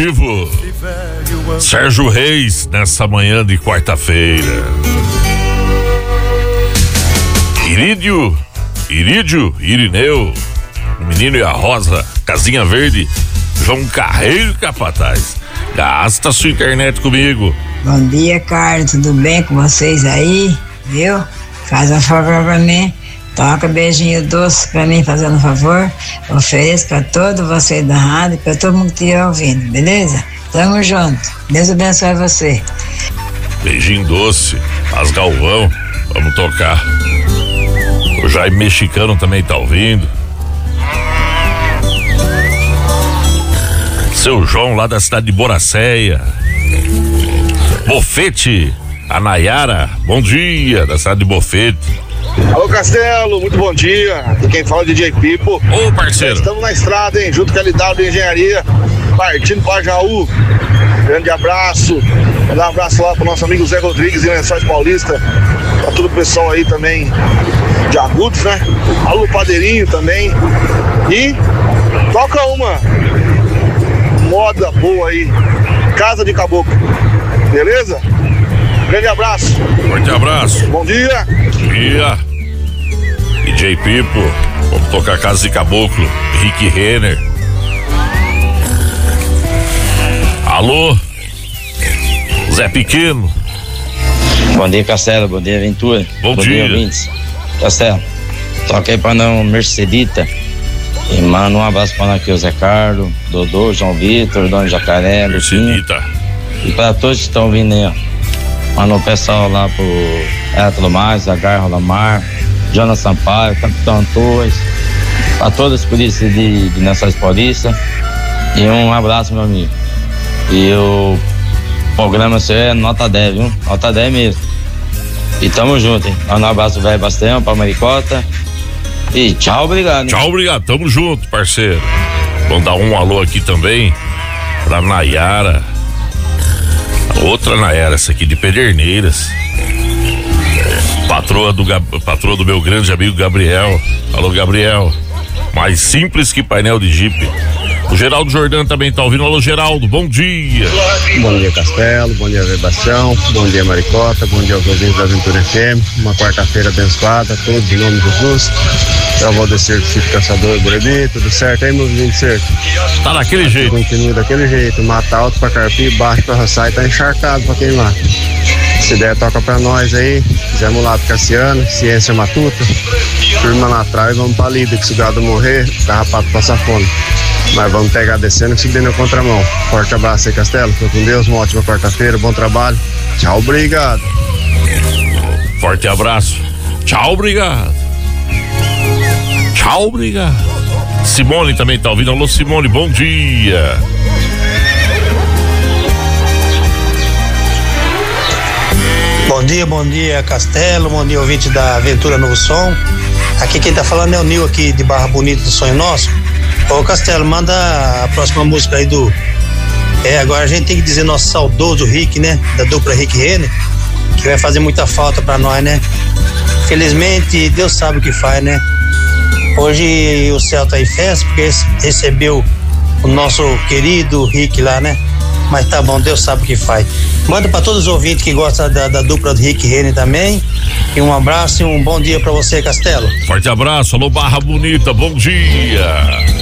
Vivo. Sérgio Reis, nessa manhã de quarta-feira. Irineu, o Menino e a Rosa, Casinha Verde, João Carreiro Capataz. Gasta sua internet comigo. Bom dia, Carlos, tudo bem com vocês aí? Viu? Faz um favor pra mim, toca beijinho doce pra mim, fazendo um favor. Ofereço pra todos vocês da rádio, pra todo mundo que estiver ouvindo, beleza? Tamo junto, Deus abençoe você. Beijinho doce, as Galvão, vamos tocar. O Jaime Mexicano também tá ouvindo. Seu João lá da cidade de Boracéia. Bofete, a Nayara, bom dia, da cidade de Bofete. Alô, Castelo, muito bom dia. Aqui quem fala é o DJ Pipo. Ô, parceiro. Estamos na estrada, hein, junto com a LW Engenharia, partindo para Jaú. Grande abraço. Mandar um abraço lá pro nosso amigo Zé Rodrigues em Lençóis Paulista. Pra todo o pessoal aí também de Agudos, né? Alô, Padeirinho também. E toca uma moda boa aí, Casa de Caboclo. Beleza? Grande abraço. Forte abraço. Bom dia. Bom dia. DJ Pipo, vamos tocar Casa de Caboclo, Rick Renner. Alô, Zé Pequeno. Bom dia, Castelo, bom dia, Ventura. Bom dia, ouvintes. Castelo, toca aí pra não Mercedita. E manda um abraço pra nós aqui, o Zé Carlos, Dodô, João Vitor, Dona Jacaré, Mercedita. E pra todos que estão vindo aí, ó. Manda o pessoal lá pro Hétero Mais, Zagar Rolamar, Jonas Sampaio, Capitão Antônio, pra todas as polícias de Lençóis Paulista. E um abraço, meu amigo. E o programa seu é nota 10, viu? Nota 10 mesmo. E tamo junto, hein? Um abraço pro velho Bastião, pra Maricota. E tchau, obrigado, hein? Tchau, obrigado, tamo junto, parceiro. Vamos dar um alô aqui também pra Nayara. Outra Nayara, essa aqui de Pederneiras. Patroa do meu grande amigo Gabriel. Alô, Gabriel. Mais simples que painel de Jeep. O Geraldo Jordão também tá ouvindo. Alô, Geraldo, bom dia. Bom dia, Castelo, bom dia, Sebastião, bom dia, Maricota, bom dia aos ouvintes da Aventura FM. Uma quarta-feira abençoada, todos em nome de Jesus. Eu vou descer do Chico Caçador, Burebi, tudo certo aí, meu vizinho certo? Tá daquele jeito. Continua daquele jeito, mata alto pra carpir, baixo pra roçar e tá encharcado pra queimar. Se der, toca pra nós aí. Zé Mulato Cassiano, Ciência Matuta. Turma lá atrás, vamos pra lida, que se o gado morrer, carrapato passa fome. Mas vamos pegar descendo que subir na contramão. Forte abraço aí, Castelo. Fica com Deus, uma ótima quarta-feira, bom trabalho. Tchau, obrigado. Forte abraço. Tchau, obrigado. Tchau, obrigado. Simone também tá ouvindo. Alô, Simone, bom dia. Bom dia, Castelo, bom dia, ouvinte da Aventura Novo Som. Aqui quem tá falando é o Nil aqui de Barra Bonita do Sonho Nosso. Ô, Castelo, manda a próxima música aí do... agora a gente tem que dizer nosso saudoso Rick, né? Da dupla Rick Renner, que vai fazer muita falta pra nós, né? Felizmente, Deus sabe o que faz, né? Hoje o céu tá em festa porque recebeu o nosso querido Rick lá, né? Mas tá bom, Deus sabe o que faz. Manda pra todos os ouvintes que gostam da dupla do Rick Renner também. E um abraço e um bom dia pra você, Castelo. Forte abraço, alô Barra Bonita, bom dia.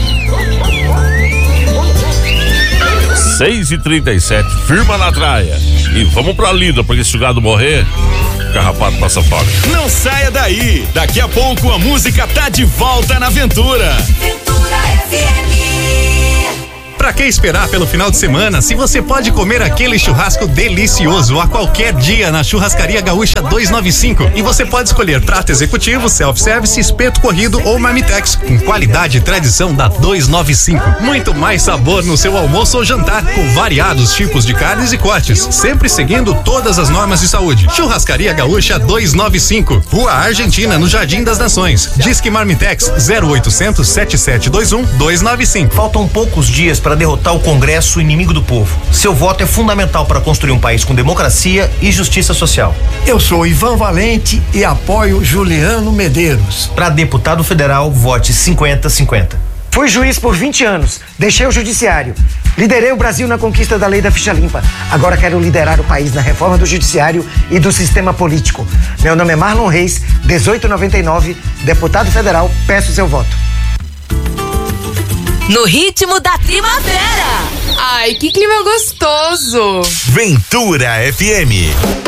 6h37, firma na traia. E vamos pra lida, porque se o gado morrer, carrapato passa fome. Não saia daí, daqui a pouco a música tá de volta na Aventura. Aventura FM. Pra que esperar pelo final de semana se você pode comer aquele churrasco delicioso a qualquer dia na Churrascaria Gaúcha 295? E você pode escolher prato executivo, self-service, espeto corrido ou marmitex, com qualidade e tradição da 295. Muito mais sabor no seu almoço ou jantar, com variados tipos de carnes e cortes, sempre seguindo todas as normas de saúde. Churrascaria Gaúcha 295, Rua Argentina, no Jardim das Nações. Disque Marmitex 0800 7721 295. Faltam poucos dias para derrotar o Congresso inimigo do povo. Seu voto é fundamental para construir um país com democracia e justiça social. Eu sou Ivan Valente e apoio Juliano Medeiros. Para deputado federal, vote 50-50. Fui juiz por 20 anos, deixei o judiciário. Liderei o Brasil na conquista da lei da ficha limpa. Agora quero liderar o país na reforma do judiciário e do sistema político. Meu nome é Marlon Reis, 1899, deputado federal, peço seu voto. No ritmo da primavera. Ai, que clima gostoso. Ventura FM.